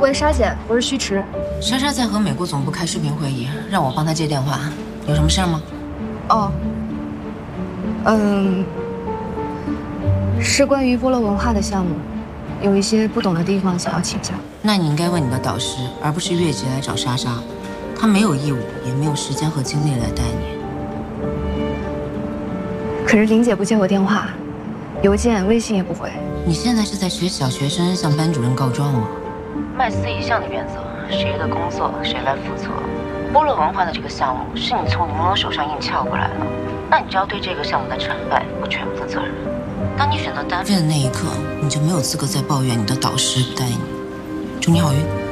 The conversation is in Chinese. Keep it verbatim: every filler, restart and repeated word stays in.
喂，莎姐，我是虚池。 莎莎在和美国总部开视频会议，让我帮她接电话，有什么事儿吗？ 哦，嗯，是关于菠萝文化的项目，有一些不懂的地方想要请教。 那你应该问你的导师，而不是越级来找莎莎。她没有义务，也没有时间和精力来带你。 可是林姐不接我电话，邮件、微信也不回。 你现在是在学小学生向班主任告状吗？麦斯一项的原则，谁的工作谁来负责。菠萝文化的这个项目是你从柠檬手上硬撬过来的，那你就要对这个项目的成败负全部的责任。当你选择单飞的那一刻，你就没有资格再抱怨你的导师不带你。祝你好运。